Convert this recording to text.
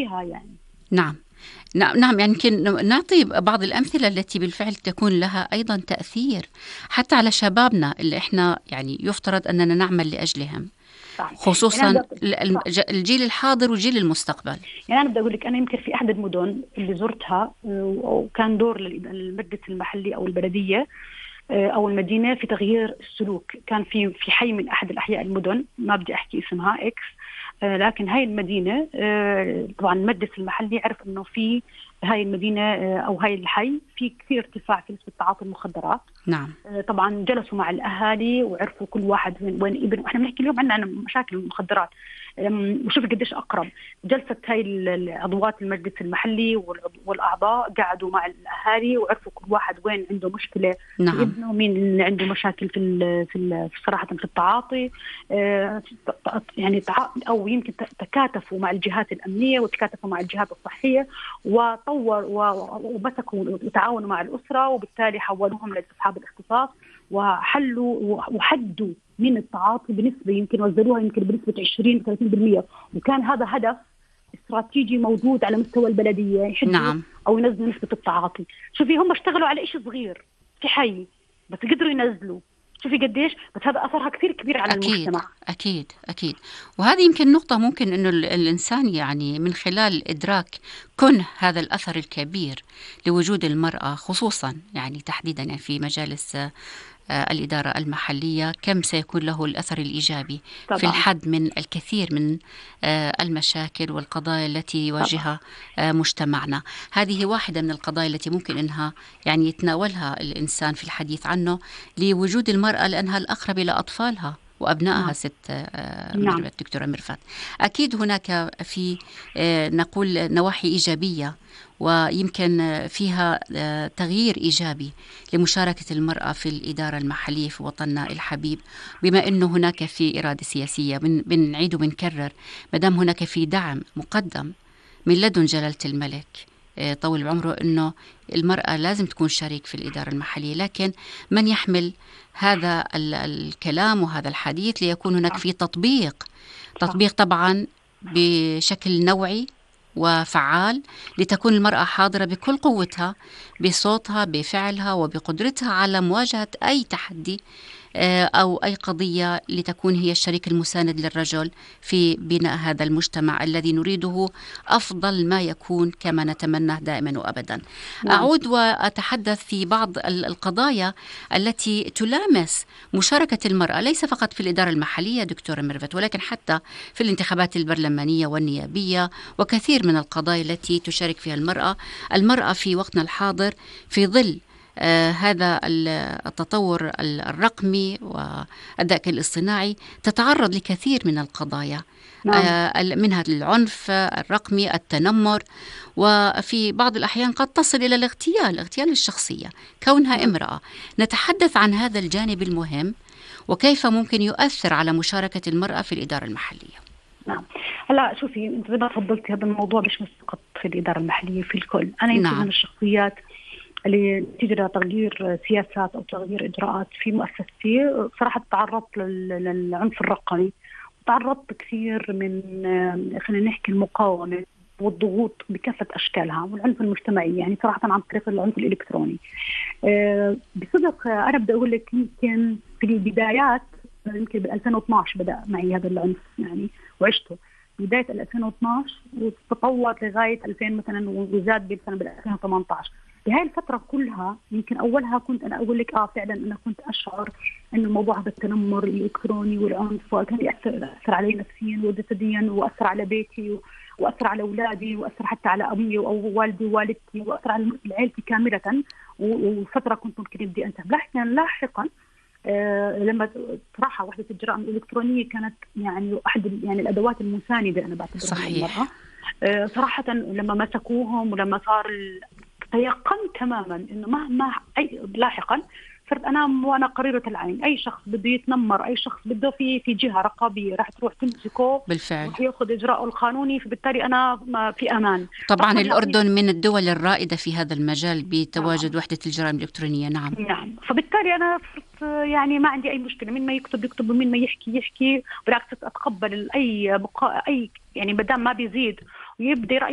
فيها يعني. نعم. نعم، يعني يمكن نعطي بعض الأمثلة التي بالفعل تكون لها أيضا تأثير حتى على شبابنا اللي إحنا يعني يفترض أننا نعمل لأجلهم، صحيح. يعني خصوصا صح. الجيل الحاضر وجيل المستقبل. يعني أنا بدي أقول لك، أنا يمكن في أحد المدن اللي زرتها وكان دور المجلس المحلي أو البلدية أو المدينة في تغيير السلوك. كان في حي من أحد الأحياء المدن، ما بدي أحكي اسمها إكس، لكن هاي المدينة طبعا المجلس المحلي عرف إنه في هاي المدينة أو هاي الحي في كثير ارتفاع في نسبة تعاطي المخدرات. نعم. طبعا جلسوا مع الأهالي وعرفوا كل واحد وين ابن. وإحنا بنحكي اليوم عندنا مشاكل المخدرات، وشوف قديش أقرب. جلسة هاي عضوات المجلس المحلي والأعضاء قعدوا مع الأهالي وعرفوا كل واحد وين عنده مشكلة نعم. في ابنه، مين اللي عنده مشاكل في صراحة في التعاطي. يعني أو يمكن تكاتفوا مع الجهات الأمنية وتكاتفوا مع الجهات الصحية ومسكوا وتعاونوا مع الأسرة، وبالتالي حولوهم لأصحاب الاختصاص وحلوا وحدوا من التعاطي بنسبة يمكن وزنوها يمكن بنسبة 20-30%. وكان هذا هدف استراتيجي موجود على مستوى البلدية، يحدوا نعم. أو ينزلوا نسبة التعاطي. شوفي هم اشتغلوا على إشي صغير في حي بس قدروا ينزلوا، شوفي قديش، بس هذا أثرها كثير كبير على المجتمع. أكيد. وهذه يمكن نقطة ممكن أنه الإنسان يعني من خلال إدراك كن هذا الأثر الكبير لوجود المرأة، خصوصا يعني تحديدا يعني في مجالس الإدارة المحلية، كم سيكون له الأثر الإيجابي طبعا في الحد من الكثير من المشاكل والقضايا التي يواجهها مجتمعنا. هذه واحدة من القضايا التي ممكن أنها يعني يتناولها الإنسان في الحديث عنه لوجود المرأة، لأنها الأقرب إلى أطفالها وأبنائها. ست دكتورة ميرفت، أكيد هناك في نقول نواحي إيجابية ويمكن فيها تغيير إيجابي لمشاركة المرأة في الإدارة المحلية في وطننا الحبيب، بما أنه هناك في إرادة سياسية. بنعيد وبنكرر، مدام هناك في دعم مقدم من لدن جلالة الملك طول عمره أنه المرأة لازم تكون شريك في الإدارة المحلية، لكن من يحمل هذا الكلام وهذا الحديث ليكون هناك في تطبيق طبعا بشكل نوعي وفعال، لتكون المرأة حاضرة بكل قوتها، بصوتها، بفعلها، وبقدرتها على مواجهة أي تحدي أو أي قضية، لتكون هي الشريك المساند للرجل في بناء هذا المجتمع الذي نريده أفضل ما يكون كما نتمنى دائما وأبدا. أعود وأتحدث في بعض القضايا التي تلامس مشاركة المرأة، ليس فقط في الإدارة المحلية دكتورة ميرفت، ولكن حتى في الانتخابات البرلمانية والنيابية، وكثير من القضايا التي تشارك فيها المرأة في وقتنا الحاضر في ظل هذا التطور الرقمي والذكاء الاصطناعي، تتعرض لكثير من القضايا. منها العنف الرقمي، التنمر، وفي بعض الأحيان قد تصل إلى الاغتيال الشخصية كونها امرأة. نتحدث عن هذا الجانب المهم وكيف ممكن يؤثر على مشاركة المرأة في الإدارة المحلية. نعم. هلا شوفي، انت زي ما تفضلتي، هذا الموضوع مش فقط في الإدارة المحلية، في الكل. أنا يمكن من الشخصيات اللي تجرى تغيير سياسات أو تغيير إجراءات في مؤسستي. صراحة تعرضت للعنف الرقمي، وتعرضت كثير من خلينا نحكي المقاومة والضغوط بكافة أشكالها، والعنف المجتمعي يعني صراحة عن طريق العنف الإلكتروني. بصدق أنا بدي أقول لك، يمكن في البدايات يمكن بال 2012 بدأ معي هذا العنف يعني، وعشته بداية 2012 وتطور لغاية 2000 مثلا، وزاد بال 2018. بهاي الفترة كلها يمكن أولها كنت أنا أقول لك فعلا أنا كنت أشعر إنه موضوع هذا التنمر الإلكتروني والعنف كان يأثر علي نفسيا وجسديا، وأثر على بيتي وأثر على أولادي، وأثر حتى على أبي أو والدي ووالدتي، وأثر على عائلتي كاملة. وفترة كنت ممكن بدي أنتهي، لكن لاحقا لما صراحة وحدة الجرائم الإلكترونية كانت يعني أحد يعني الأدوات المساندة أنا بعتبرها للمرأة. صراحة لما مسكوهم ولما صار تيقنت تماما إنه مهما لاحقا صرت أنا وأنا قريرة العين، أي شخص بده يتنمر، أي شخص بده في جهة رقابية راح تروح تمسكه بالفعل، راح يأخذ إجراءه القانوني، فبالتالي أنا ما في أمان. طبعا الأردن من الدول الرائدة في هذا المجال بتواجد وحدة الجرائم الإلكترونية. نعم. فبالتالي أنا صرت يعني ما عندي أي مشكلة، من ما يكتب ومن ما يحكي، بالعكس أتقبل أي يعني بدام ما بيزيد ويبدي رأي